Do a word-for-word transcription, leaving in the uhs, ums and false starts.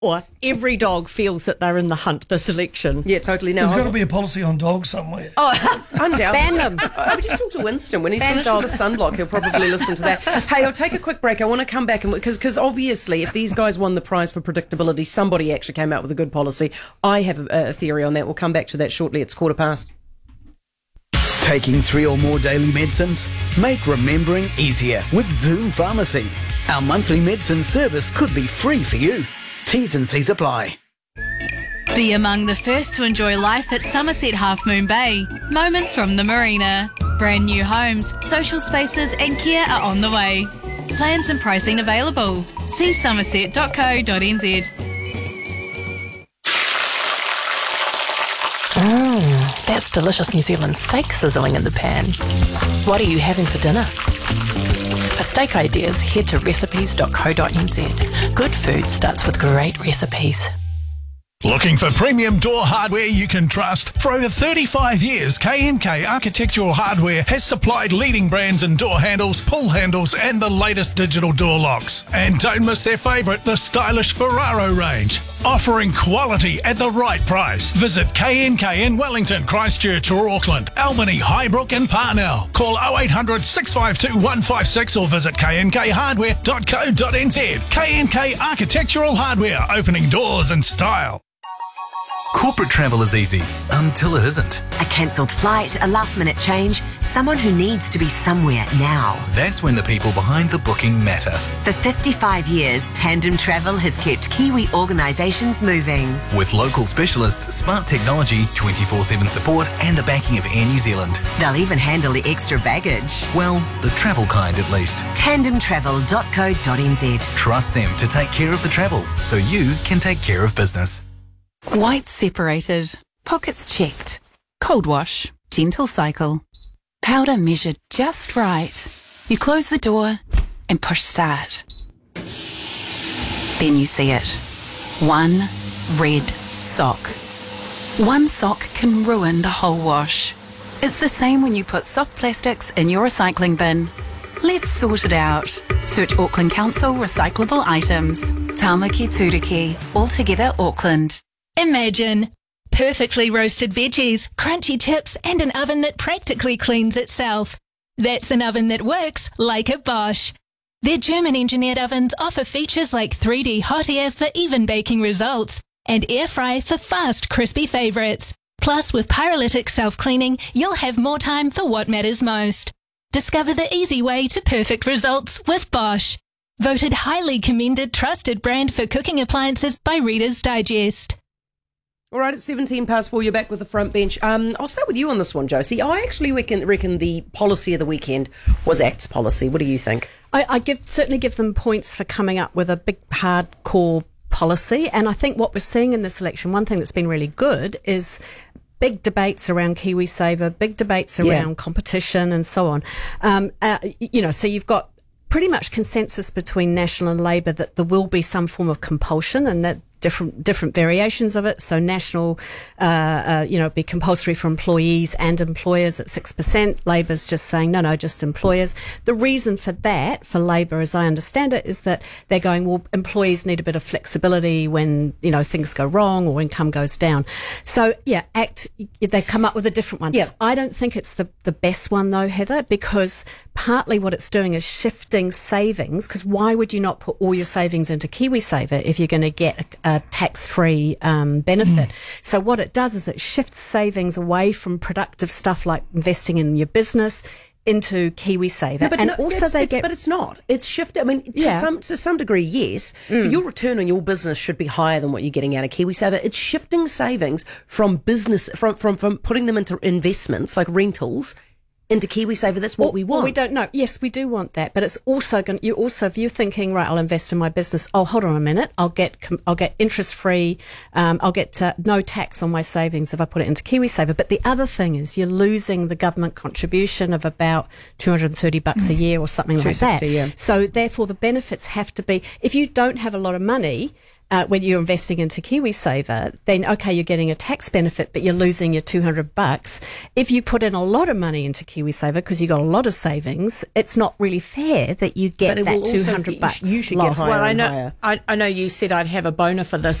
Or every dog feels that they're in the hunt this election. Yeah, totally. No, There's got to be a policy on dogs somewhere. Oh, undoubtedly. Ban them. I would just talk to Winston. When he's Ban finished dogs. with the sunblock, he'll probably listen to that. Hey, I'll take a quick break. I want to come back, and because because obviously if these guys won the prize for predictability, somebody actually came out with a good policy. I have a, a theory on that. We'll come back to that shortly. It's quarter past. Taking three or more daily medicines? Make remembering easier with Zoom Pharmacy. Our monthly medicine service could be free for you. T's and C's apply. Be among the first to enjoy life at Somerset Half Moon Bay. Moments from the marina. Brand new homes, social spaces and care are on the way. Plans and pricing available. See somerset dot co dot n z. Mmm, that's delicious New Zealand steak sizzling in the pan. What are you having for dinner? For steak ideas, head to recipes dot co dot n z. Good food starts with great recipes. Looking for premium door hardware you can trust? For over thirty-five years, K and K Architectural Hardware has supplied leading brands in door handles, pull handles and the latest digital door locks. And don't miss their favourite, the stylish Ferraro range. Offering quality at the right price. Visit K and K in Wellington, Christchurch or Auckland, Albany, Highbrook and Parnell. Call oh eight hundred, six five two, one five six or visit k n k hardware dot co dot n z. K and K Architectural Hardware, opening doors in style. Corporate travel is easy, until it isn't. A cancelled flight, a last-minute change, someone who needs to be somewhere now. That's when the people behind the booking matter. For fifty-five years, Tandem Travel has kept Kiwi organisations moving. With local specialists, smart technology, twenty-four seven support and the backing of Air New Zealand. They'll even handle the extra baggage. Well, the travel kind at least. tandem travel dot co dot n z. Trust them to take care of the travel, so you can take care of business. White separated, pockets checked, cold wash, gentle cycle, powder measured just right. You close the door and push start. Then you see it. One red sock. One sock can ruin the whole wash. It's the same when you put soft plastics in your recycling bin. Let's sort it out. Search Auckland Council recyclable items. Tamaki Turiki, altogether Auckland. Imagine perfectly roasted veggies, crunchy chips, and an oven that practically cleans itself. That's an oven that works like a Bosch. Their German-engineered ovens offer features like three D hot air for even baking results and air fry for fast, crispy favourites. Plus, with pyrolytic self-cleaning, you'll have more time for what matters most. Discover the easy way to perfect results with Bosch. Voted highly commended trusted brand for cooking appliances by Reader's Digest. All right, it's seventeen past four. You're back with the front bench. Um, I'll start with you on this one, Josie. I actually reckon, reckon the policy of the weekend was ACT's policy. What do you think? I, I give certainly give them points for coming up with a big, hardcore policy. And I think what we're seeing in this election, one thing that's been really good is big debates around KiwiSaver, big debates around yeah. competition and so on. Um, uh, you know, so you've got pretty much consensus between National and Labor that there will be some form of compulsion and that different different variations of it. So National, uh, uh, you know, be compulsory for employees and employers at six percent. Labor's just saying, no, no, just employers. The reason for that, for Labor, as I understand it, is that they're going, well, employees need a bit of flexibility when, you know, things go wrong or income goes down. So, yeah, ACT, they come up with a different one. Yeah. I don't think it's the, the best one, though, Heather, because partly what it's doing is shifting savings, because why would you not put all your savings into KiwiSaver if you're going to get a, a tax-free um, benefit? Mm. So what it does is it shifts savings away from productive stuff like investing in your business into KiwiSaver. No, but and no, also it's, they it's, get... But it's not. It's shifted. I mean, to, yeah. some, to some degree, yes. Mm. But your return on your business should be higher than what you're getting out of KiwiSaver. It's shifting savings from business, from, from, from putting them into investments like rentals into KiwiSaver. That's what well, we want. Well, we don't know. Yes, we do want that, but it's also going. You also, if you're thinking, right, I'll invest in my business. Oh, hold on a minute. I'll get, I'll get interest free. Um, I'll get uh, no tax on my savings if I put it into KiwiSaver. But the other thing is, you're losing the government contribution of about two hundred thirty bucks a year or something like that. Yeah. So therefore, the benefits have to be. If you don't have a lot of money, uh, when you're investing into KiwiSaver, then okay, you're getting a tax benefit, but you're losing your two hundred bucks. If you put in a lot of money into KiwiSaver because you got a lot of savings, it's not really fair that you get But it that will also two hundred get- bucks. you should get loss. higher Well, I and know, higher. I, I know you said I'd have a boner for this,